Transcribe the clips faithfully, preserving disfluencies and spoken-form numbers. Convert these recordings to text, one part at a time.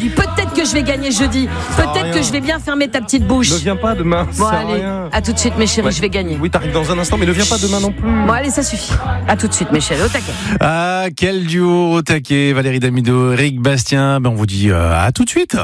puis peut-être que je vais gagner jeudi. Peut-être que je vais bien fermer ta petite bouche. Ne viens pas demain. Bon, allez, rien. À tout de suite, mes chéris, ouais. Je vais gagner. Oui, t'arrives dans un instant, mais ne viens pas demain non plus. Bon, allez, ça suffit. À tout de suite, mes chéris, au taquet. Ah, quel duo au taquet. Valérie Damido, Eric Bastien. Ben, on vous dit euh, à tout de suite.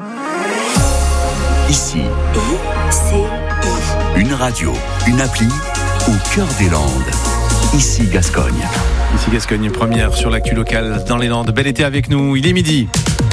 Ici, I C I. Une radio, une appli au cœur des Landes. Ici Gascogne. Ici Gascogne, première sur l'actu locale dans les Landes. Bel été avec nous, il est midi.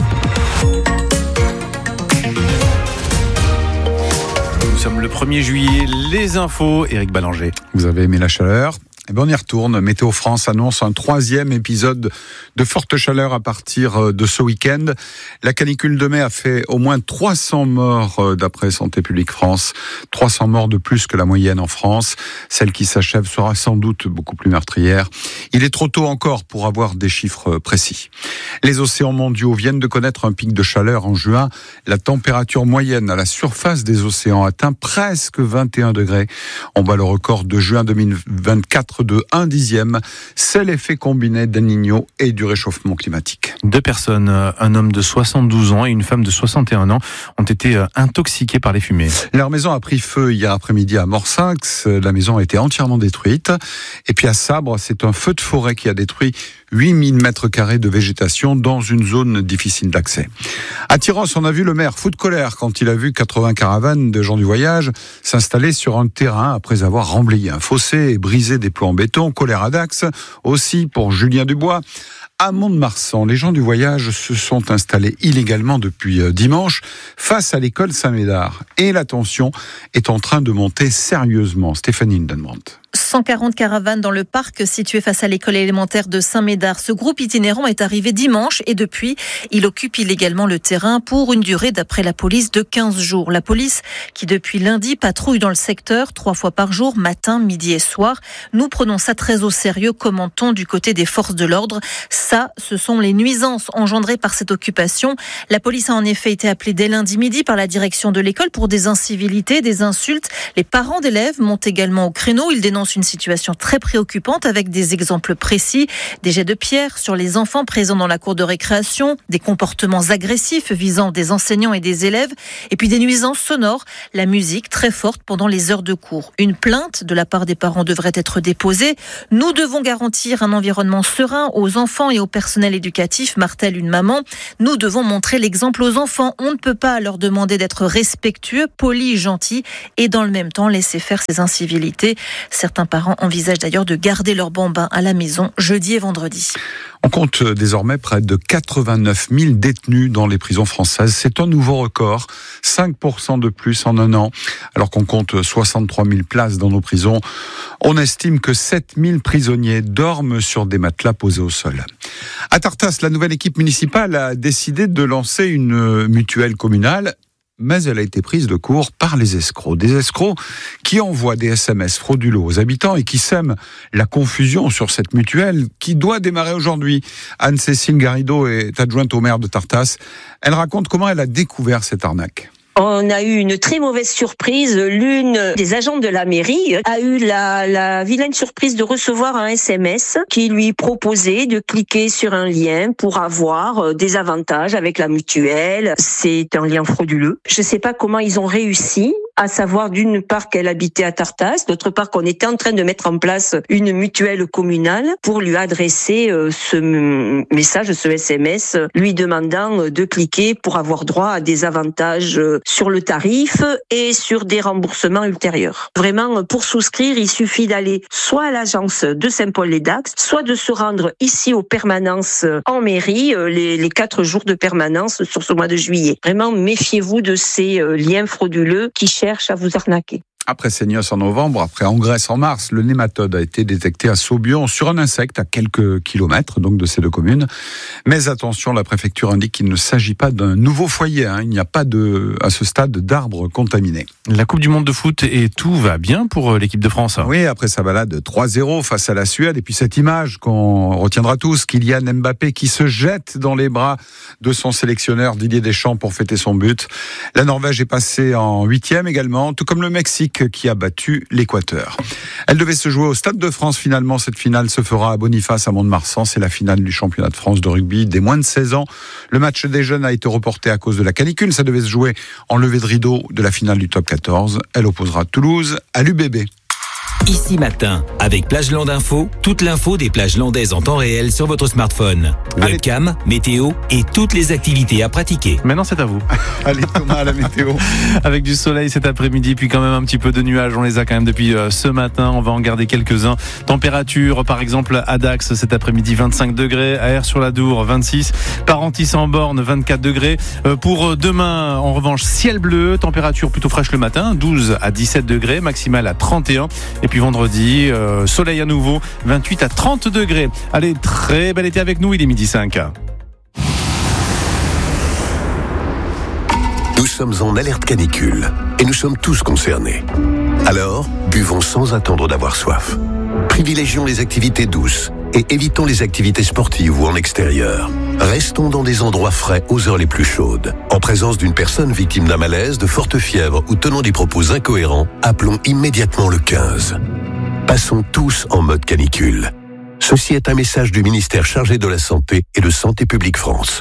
Nous sommes le premier juillet, les infos, Éric Ballanger. Vous avez aimé la chaleur ? Eh bien, on y retourne. Météo France annonce un troisième épisode de forte chaleur à partir de ce week-end. La canicule de mai a fait au moins trois cents morts d'après Santé publique France. trois cents morts de plus que la moyenne en France. Celle qui s'achève sera sans doute beaucoup plus meurtrière. Il est trop tôt encore pour avoir des chiffres précis. Les océans mondiaux viennent de connaître un pic de chaleur en juin. La température moyenne à la surface des océans atteint presque vingt et un degrés. On bat le record de juin deux mille vingt-quatre de un dixième. C'est l'effet combiné d'El Niño et du réchauffement climatique. Deux personnes, un homme de soixante-douze ans et une femme de soixante et un ans, ont été intoxiquées par les fumées. Leur maison a pris feu hier après-midi à Morsax. La maison a été entièrement détruite. Et puis à Sabre, c'est un feu de forêt qui a détruit huit mille mètres carrés de végétation dans une zone difficile d'accès. À Tyrosse, on a vu le maire fou de colère quand il a vu quatre-vingts caravanes de gens du voyage s'installer sur un terrain après avoir remblayé un fossé et brisé des plots en béton. Colère à Dax aussi pour Julien Dubois. À Mont-de-Marsan, les gens du voyage se sont installés illégalement depuis dimanche face à l'école Saint-Médard. Et la tension est en train de monter sérieusement. Stéphanie Hindenbrandt. cent quarante caravanes dans le parc situé face à l'école élémentaire de Saint-Médard. Ce groupe itinérant est arrivé dimanche et depuis, il occupe illégalement le terrain pour une durée, d'après la police, de quinze jours. La police qui, depuis lundi, patrouille dans le secteur trois fois par jour, matin, midi et soir. Nous prenons ça très au sérieux, commentons du côté des forces de l'ordre. Ça, ce sont les nuisances engendrées par cette occupation. La police a en effet été appelée dès lundi midi par la direction de l'école pour des incivilités, des insultes. Les parents d'élèves montent également au créneau. Ils dénoncent une situation très préoccupante avec des exemples précis, des jets de pierre sur les enfants présents dans la cour de récréation, des comportements agressifs visant des enseignants et des élèves, et puis des nuisances sonores, la musique très forte pendant les heures de cours. Une plainte de la part des parents devrait être déposée. Nous devons garantir un environnement serein aux enfants et au personnel éducatif, martèle une maman. Nous devons montrer l'exemple aux enfants. On ne peut pas leur demander d'être respectueux, polis, gentils et dans le même temps laisser faire ces incivilités. Certains parents envisagent d'ailleurs de garder leurs bambins à la maison jeudi et vendredi. On compte désormais près de quatre-vingt-neuf mille détenus dans les prisons françaises. C'est un nouveau record, cinq pour cent de plus en un an. Alors qu'on compte soixante-trois mille places dans nos prisons, on estime que sept mille prisonniers dorment sur des matelas posés au sol. À Tartas, la nouvelle équipe municipale a décidé de lancer une mutuelle communale. Mais elle a été prise de court par les escrocs. Des escrocs qui envoient des S M S frauduleux aux habitants et qui sèment la confusion sur cette mutuelle qui doit démarrer aujourd'hui. Anne-Cécile Garrido est adjointe au maire de Tartas. Elle raconte comment elle a découvert cette arnaque. On a eu une très mauvaise surprise. L'une des agentes de la mairie a eu la, la vilaine surprise de recevoir un S M S qui lui proposait de cliquer sur un lien pour avoir des avantages avec la mutuelle. C'est un lien frauduleux. Je ne sais pas comment ils ont réussi, à savoir d'une part qu'elle habitait à Tartas, d'autre part qu'on était en train de mettre en place une mutuelle communale pour lui adresser ce message, ce S M S, lui demandant de cliquer pour avoir droit à des avantages sur le tarif et sur des remboursements ultérieurs. Vraiment, pour souscrire, il suffit d'aller soit à l'agence de Saint-Paul-les-Dax, soit de se rendre ici aux permanences en mairie, les, les quatre jours de permanence sur ce mois de juillet. Vraiment, méfiez-vous de ces liens frauduleux qui cherchent à vous arnaquer. Après Seignos en novembre, après Angresse en mars, le nématode a été détecté à Saubion sur un insecte à quelques kilomètres donc de ces deux communes. Mais attention, la préfecture indique qu'il ne s'agit pas d'un nouveau foyer. Hein. Il n'y a pas de, à ce stade d'arbres contaminés. La Coupe du Monde de foot et tout va bien pour l'équipe de France. Oui, après sa balade trois zéro face à la Suède et puis cette image qu'on retiendra tous, Kylian Mbappé qui se jette dans les bras de son sélectionneur Didier Deschamps pour fêter son but. La Norvège est passée en huitième également, tout comme le Mexique Mexique qui a battu l'Équateur. Elle devait se jouer au Stade de France. Finalement, cette finale se fera à Boniface, à Mont-de-Marsan. C'est la finale du championnat de France de rugby des moins de seize ans. Le match des jeunes a été reporté à cause de la canicule. Ça devait se jouer en levée de rideau de la finale du top quatorze. Elle opposera Toulouse à l'U B B. Ici Matin, avec Plageland Info, toute l'info des plages landaises en temps réel sur votre smartphone. Webcam, météo et toutes les activités à pratiquer. Maintenant, c'est à vous. Allez Thomas, à la météo. Avec du soleil cet après-midi, puis quand même un petit peu de nuages. On les a quand même depuis euh, ce matin. On va en garder quelques-uns. Température, par exemple, à Dax cet après-midi, vingt-cinq degrés. À Aire-sur-la-Dour, vingt-six. Parentis-en-Born, vingt-quatre degrés. Euh, pour demain, en revanche, ciel bleu. Température plutôt fraîche le matin, douze à dix-sept degrés. Maximale à trente et un. Et puis vendredi, euh, soleil à nouveau, vingt-huit à trente degrés. Allez, très bel été avec nous, il est midi cinq. Nous sommes en alerte canicule et nous sommes tous concernés. Alors, buvons sans attendre d'avoir soif. Privilégions les activités douces et évitons les activités sportives ou en extérieur. Restons dans des endroits frais aux heures les plus chaudes. En présence d'une personne victime d'un malaise, de forte fièvre ou tenant des propos incohérents, appelons immédiatement le quinze. Passons tous en mode canicule. Ceci est un message du ministère chargé de la Santé et de Santé publique France.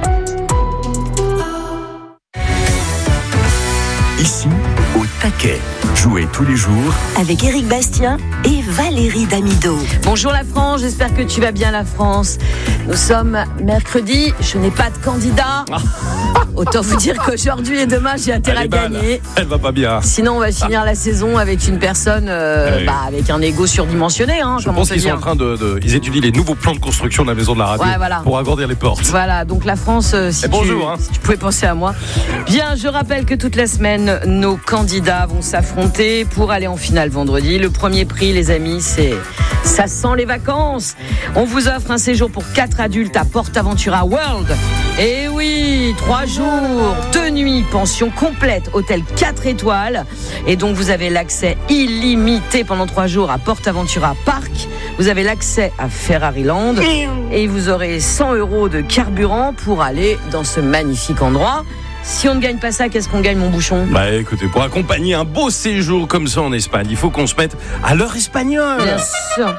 Ici, au taquet. Jouez tous les jours avec Éric Bastien et Valérie Damido. Bonjour la France, j'espère que tu vas bien la France. Nous sommes mercredi, je n'ai pas de candidat. Autant vous dire qu'aujourd'hui et demain j'ai intérêt à gagner. Elle va pas bien. Sinon on va finir la saison avec une personne euh, oui. bah, avec un ego surdimensionné. Hein, je pense qu'ils sont en train de, de... Ils étudient les nouveaux plans de construction de la maison de la radio ouais, voilà. pour agrandir les portes. Voilà, donc la France, euh, si, tu, bonjour, hein. si tu pouvais penser à moi. Bien, je rappelle que toute la semaine, nos candidats vont s'affronter pour aller en finale vendredi. Le premier prix, les amis, c'est ça sent les vacances. On vous offre un séjour pour quatre adultes à PortAventura World. Et oui, trois jours, deux nuits, pension complète, hôtel quatre étoiles. Et donc vous avez l'accès illimité pendant trois jours à PortAventura Park. Vous avez l'accès à Ferrariland et vous aurez cent euros de carburant pour aller dans ce magnifique endroit. Si on ne gagne pas ça, qu'est-ce qu'on gagne, mon bouchon ? Bah écoutez, pour accompagner un beau séjour comme ça en Espagne, il faut qu'on se mette à l'heure espagnole. Bien sûr.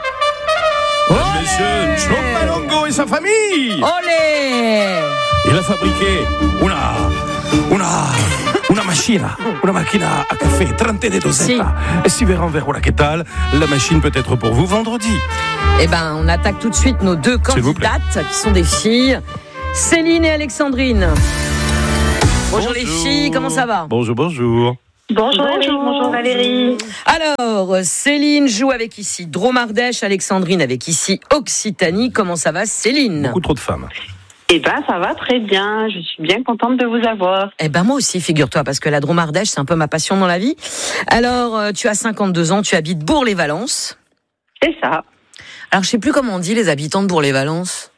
Monsieur Chomalongo et sa famille. Olé! Il a fabriqué una, una, una machina, una machina à café, trente de dosetta. Et si verrons vers voilà, que tal, la machine peut être pour vous vendredi. Eh ben, on attaque tout de suite nos deux candidates qui sont des filles, Céline et Alexandrine. Bonjour, bonjour les filles, comment ça va ? Bonjour, bonjour. Bonjour, bonjour, bonjour Valérie. Alors, Céline joue avec ici Dromardèche, Alexandrine avec ici Occitanie. Comment ça va, Céline ? Beaucoup trop de femmes. Eh ben, ça va très bien. Je suis bien contente de vous avoir. Eh ben, moi aussi, figure-toi, parce que la Dromardèche, c'est un peu ma passion dans la vie. Alors, tu as cinquante-deux ans, tu habites Bourg-les-Valences. C'est ça. Alors, je sais plus comment on dit les habitants de Bourg-les-Valences.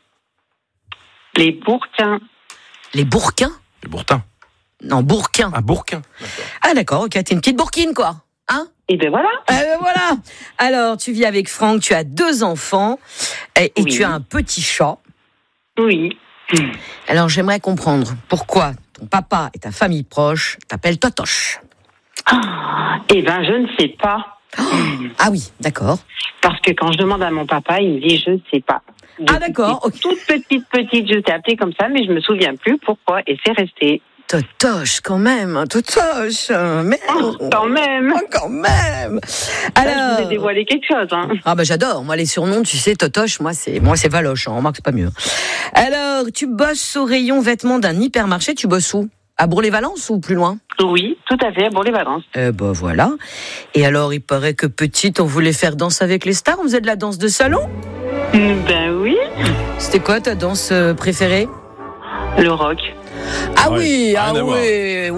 Les Bourquins. Les Bourquins ? Les Bourquins. Non, Bourquin. Ah, Bourquin. D'accord. Ah, d'accord, ok, t'es une petite Bourquine, quoi. Hein ? Et ben voilà. Eh ben voilà. Alors, tu vis avec Franck, tu as deux enfants et, et oui. Tu as un petit chat. Oui. Alors, j'aimerais comprendre pourquoi ton papa et ta famille proche t'appellent Totoche. Ah, eh ben, je ne sais pas. Oh, ah oui, d'accord. Parce que quand je demande à mon papa, il me dit je ne sais pas. Ah d'accord. Okay. Toute petite, petite, je t'ai appelée comme ça, mais je me souviens plus pourquoi, et c'est resté. Totoche, quand même, Totoche, mais oh, quand même, oh, quand même. Alors, là, je vous ai dévoilé quelque chose. Hein. Ah bah j'adore. Moi les surnoms, tu sais, Totoche, moi c'est, moi c'est Valoche. Hein, remarque c'est pas mieux. Alors, tu bosses au rayon vêtements d'un hypermarché. Tu bosses où ? À Bourg-les-Valences ou plus loin ? Oui, tout à fait, à Bourg-les-Valences. Eh ben voilà. Et alors, il paraît que petite, on voulait faire danse avec les stars. On faisait de la danse de salon ? Ben oui. C'était quoi ta danse préférée ? Le rock. Ah oui, ah oui.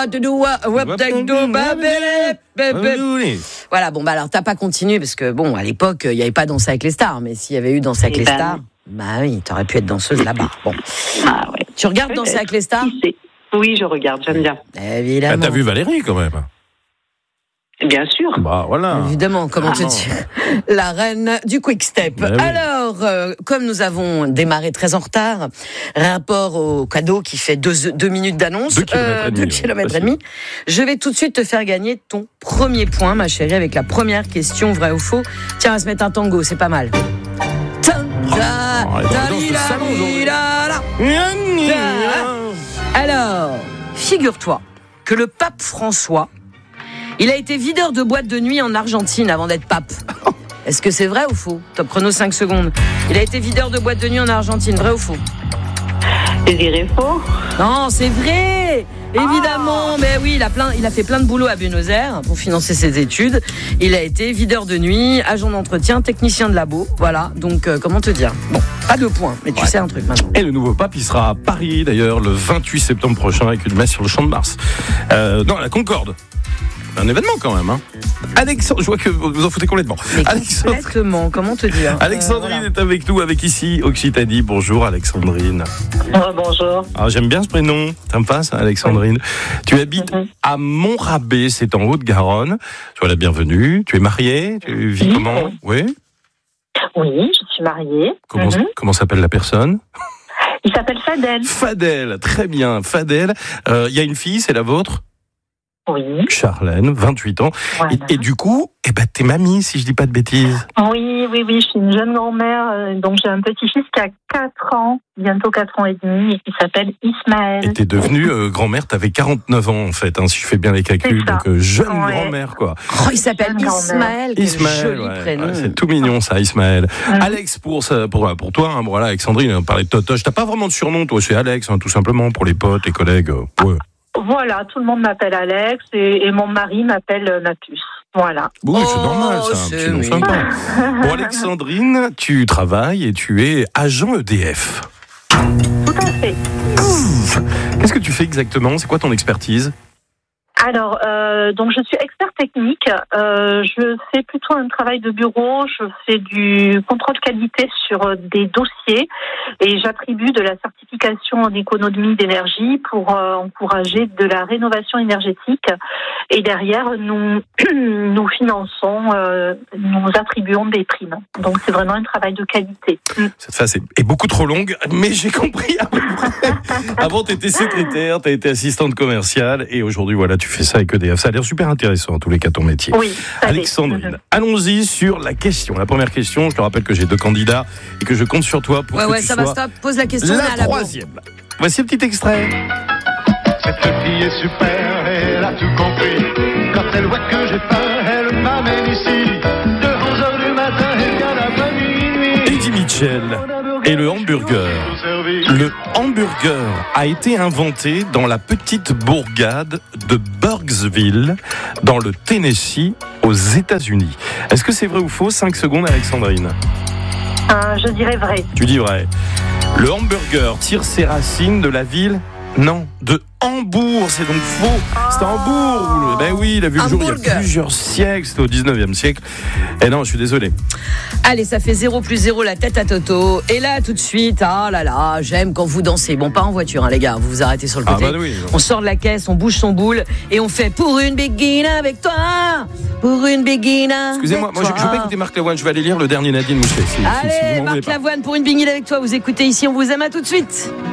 Voilà, bon, bah alors t'as pas continué parce que bon, à l'époque, il n'y avait pas Danse avec les stars, mais s'il y avait eu Danse avec les stars, bah oui, t'aurais pu être danseuse là-bas. Bon. Ah ouais. Tu regardes Danse avec les stars ? Oui, je regarde, j'aime bien. Évidemment. Ah, t'as vu Valérie quand même ? Bien sûr. Bah voilà. Évidemment, comment Ah, te non. dire, la reine du quick step. Bah oui. Alors, euh, comme nous avons démarré très en retard, rapport au cadeau qui fait deux, deux minutes d'annonce, Deux kilomètres et demi, deux oui, kilomètres et facile. demi, je vais tout de suite te faire gagner ton premier point, ma chérie, avec la première question, vrai ou faux. Tiens, on va se mettre un tango, c'est pas mal. Tin, ta, Oh, elle est dans ta, la danse de li, la, salon li, aujourd'hui. la, la. Alors, figure-toi que le pape François, il a été videur de boîte de nuit en Argentine avant d'être pape. Est-ce que c'est vrai ou faux? Top chrono cinq secondes. Il a été videur de boîte de nuit en Argentine, vrai ou faux? Je dirais faux. Non, c'est vrai. Évidemment, mais oui, il a plein, il a fait plein de boulot à Buenos Aires pour financer ses études. Il a été videur de nuit, agent d'entretien, technicien de labo. Voilà. Donc, euh, comment te dire? Bon, pas de points, mais tu Ouais. sais un truc maintenant. Et le nouveau pape, il sera à Paris d'ailleurs le vingt-huit septembre prochain avec une messe sur le Champ de Mars. Euh, non, à la Concorde. Un événement quand même. Hein. Alexandre, je vois que vous vous en foutez complètement. Mais Alexandre- complètement, comment te dire? Alexandrine Euh, voilà. est avec nous, avec ici Occitanie. Bonjour Alexandrine. Oh, bonjour. Alors j'aime bien ce prénom. T'aimes pas ça, Alexandrine? Tu habites Mhm. à Montrabé, c'est en Haute-Garonne. Sois la bienvenue. Tu es mariée? Tu vis Oui. comment? Oui. Oui, je suis mariée. Comment, Mhm. comment s'appelle la personne? Il s'appelle Fadel. Fadel. Très bien, Fadel. Euh, Il y a une fille, c'est la vôtre? Oui. Charlène, vingt-huit ans. Voilà. Et, et du coup, eh ben, t'es mamie, si je dis pas de bêtises. Oui, oui, oui, je suis une jeune grand-mère, euh, donc j'ai un petit-fils qui a quatre ans, bientôt quatre ans et demi, et qui s'appelle Ismaël. Et t'es devenue euh, grand-mère, t'avais quarante-neuf ans en fait, hein, si je fais bien les calculs. C'est ça. Donc euh, jeune Ouais. grand-mère quoi. Oh, il s'appelle Jeune grand-mère. Ismaël. Quel Ismaël, joli ouais, prénom. ouais, c'est tout mignon ça, Ismaël. Mhm. Alex, pour, ça, pour, pour toi, hein, voilà, Alexandrine, on parlait de Totoche. T'as pas vraiment de surnom, toi, c'est Alex, hein, tout simplement, pour les potes, les collègues. euh, ouais. Voilà, tout le monde m'appelle Alex et, et mon mari m'appelle euh, ma puce. Voilà. Oui, c'est Oh, normal, ça, un c'est petit nom mignon. sympa. Bon, Alexandrine, tu travailles et tu es agent E D F. Tout à fait. Qu'est-ce que tu fais exactement? C'est quoi ton expertise? Alors, euh, donc je suis expert technique. Euh, je fais plutôt un travail de bureau. Je fais du contrôle qualité sur euh, des dossiers et j'attribue de la certification en économie d'énergie pour euh, encourager de la rénovation énergétique. Et derrière, nous nous finançons, euh, nous attribuons des primes. Donc c'est vraiment un travail de qualité. Cette phase est, est beaucoup trop longue, mais j'ai compris à peu près. Avant, tu étais secrétaire, tu as été assistante commerciale, et aujourd'hui, voilà, tu fais ça avec E D F. Ça a l'air super intéressant, en tous les cas, ton métier. Oui, ça l'est. Alexandrine, Mhm. allons-y sur la question. La première question, je te rappelle que j'ai deux candidats et que je compte sur toi pour Ouais, que ouais, tu ça sois va, stop. Pose la question. la là, à la bourre. troisième. Voici un petit extrait. Cette fille est super, elle a tout compris. Quand elle voit que j'ai faim, elle m'amène ici. De onze heures du matin jusqu'à l'après minuit. Eddie Mitchell et le hamburger. Le hamburger a été inventé dans la petite bourgade de Burksville, dans le Tennessee, aux États-Unis. Est-ce que c'est vrai ou faux? cinq secondes, Alexandrine. Euh, je dirais vrai. Tu dis vrai. Le hamburger tire ses racines de la ville? Non, de Hambourg, c'est donc faux. C'est Hambourg. Ben oui, il a vu le jour il y a Hamburger. plusieurs siècles, c'était au dix-neuvième siècle. Et non, je suis désolé. Allez, ça fait zéro plus zéro la tête à Toto. Et là, tout de suite, ah là là, j'aime quand vous dansez. Bon, pas en voiture, hein, les gars, vous vous arrêtez sur le Ah côté. bah oui. On sort de la caisse, on bouge son boule et on fait pour une begin avec toi. Pour une begin avec Excusez-moi, moi je, toi. je vais pas écouter Marc Lavoine, je vais aller lire le dernier Nadine Mouchet. Si, si, si vous Allez, m'en voulez Marc pas. Lavoine pour une begin avec toi. Vous écoutez ici, on vous aime, à tout de suite.